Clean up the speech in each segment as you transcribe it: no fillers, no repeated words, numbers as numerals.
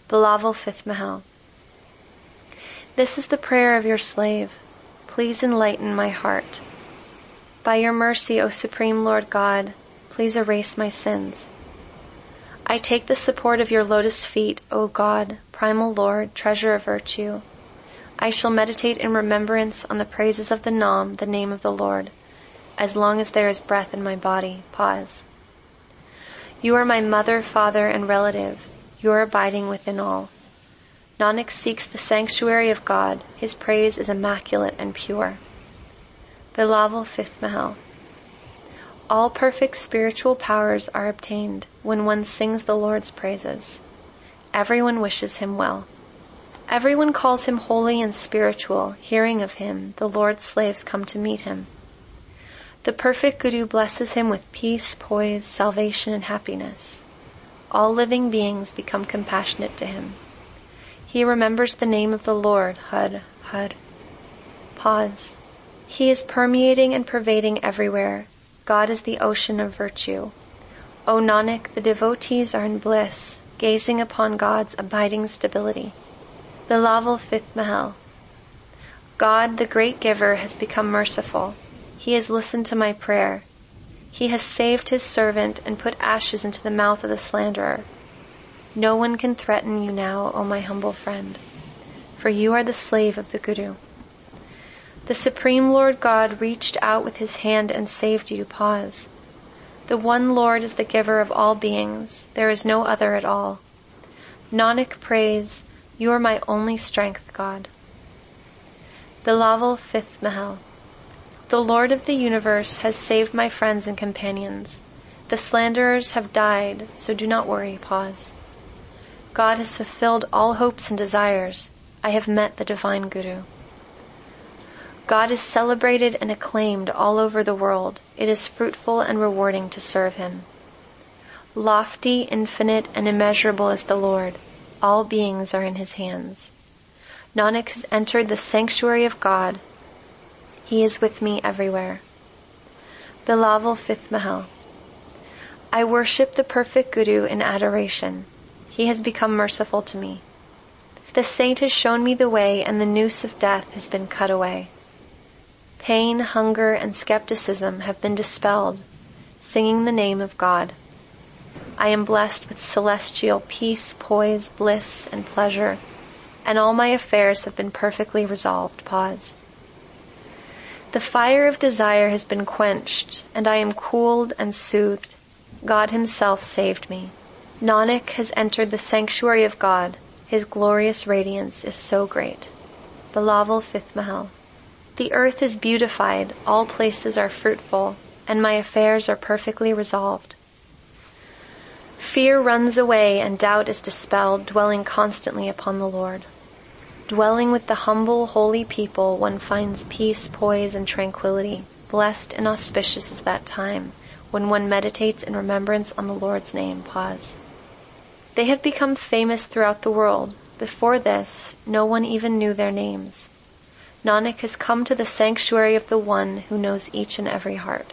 Bilaval Fifth Mahal. This is the prayer of your slave. Please enlighten my heart. By your mercy, O Supreme Lord God, please erase my sins. I take the support of your lotus feet, O God, primal Lord, treasure of virtue. I shall meditate in remembrance on the praises of the Nam, the name of the Lord, as long as there is breath in my body. Pause. You are my mother, father, and relative. You are abiding within all. Nanak seeks the sanctuary of God. His praise is immaculate and pure. Bilaval Fifth Mahal. All perfect spiritual powers are obtained when one sings the Lord's praises. Everyone wishes him well. Everyone calls him holy and spiritual. Hearing of him, the Lord's slaves come to meet him. The perfect Guru blesses him with peace, poise, salvation, and happiness. All living beings become compassionate to him. He remembers the name of the Lord, Had, Had. Pause. He is permeating and pervading everywhere. God is the ocean of virtue. O Nanak, the devotees are in bliss, gazing upon God's abiding stability. Bilaval Fifth Mahal. God, the great giver, has become merciful. He has listened to my prayer. He has saved his servant and put ashes into the mouth of the slanderer. No one can threaten you now, O my humble friend, for you are the slave of the Guru. The Supreme Lord God reached out with his hand and saved you. Pause. The one Lord is the giver of all beings. There is no other at all. Nanak prays, you are my only strength, God. Bilaval Fifth Mahal. The Lord of the universe has saved my friends and companions. The slanderers have died, so do not worry. Pause. God has fulfilled all hopes and desires. I have met the divine Guru. God is celebrated and acclaimed all over the world. It is fruitful and rewarding to serve him. Lofty, infinite, and immeasurable is the Lord. All beings are in his hands. Nanak has entered the sanctuary of God. He is with me everywhere. Bilaval Fifth Mahal. I worship the perfect Guru in adoration. He has become merciful to me. The saint has shown me the way, and the noose of death has been cut away. Pain, hunger, and skepticism have been dispelled, singing the name of God. I am blessed with celestial peace, poise, bliss, and pleasure, and all my affairs have been perfectly resolved. Pause. The fire of desire has been quenched, and I am cooled and soothed. God himself saved me. Nanak has entered the sanctuary of God. His glorious radiance is so great. Bilaval Fifth Mahal. The earth is beautified, all places are fruitful, and my affairs are perfectly resolved. Fear runs away and doubt is dispelled, dwelling constantly upon the Lord. Dwelling with the humble, holy people, one finds peace, poise, and tranquility. Blessed and auspicious is that time when one meditates in remembrance on the Lord's name. Pause. They have become famous throughout the world. Before this, no one even knew their names. Nanak has come to the sanctuary of the one who knows each and every heart.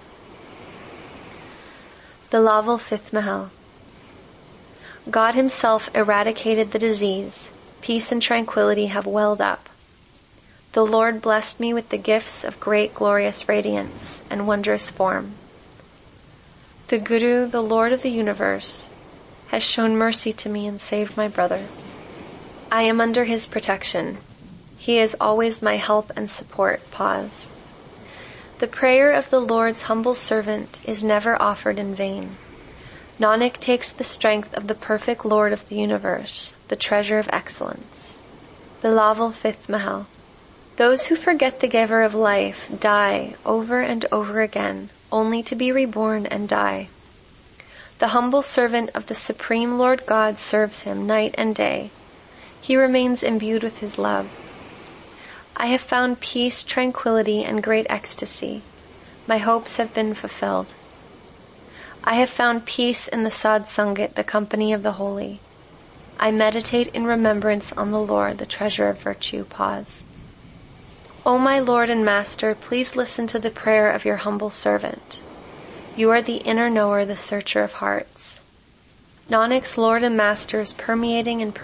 Bilaval Fifth Mahal. God himself eradicated the disease. Peace and tranquility have welled up. The Lord blessed me with the gifts of great glorious radiance and wondrous form. The Guru, the Lord of the universe, has shown mercy to me and saved my brother. I am under his protection. He is always my help and support. Pause. The prayer of the Lord's humble servant is never offered in vain. Nanak takes the strength of the perfect Lord of the universe, the treasure of excellence. Bilaval Fifth Mahal. Those who forget the giver of life die over and over again, only to be reborn and die. The humble servant of the Supreme Lord God serves him night and day. He remains imbued with his love. I have found peace, tranquility, and great ecstasy. My hopes have been fulfilled. I have found peace in the Sad Sangat, the company of the holy. I meditate in remembrance on the Lord, the treasure of virtue. Pause. O my Lord and Master, please listen to the prayer of your humble servant. You are the inner knower, the searcher of hearts. Nanak's Lord and Master is permeating and